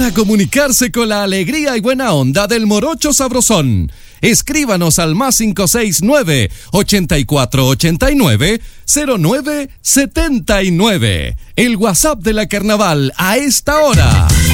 para comunicarse con la alegría y buena onda del Morocho Sabrosón. Escríbanos al +569 8489 0979. El WhatsApp de la Carnaval a esta hora.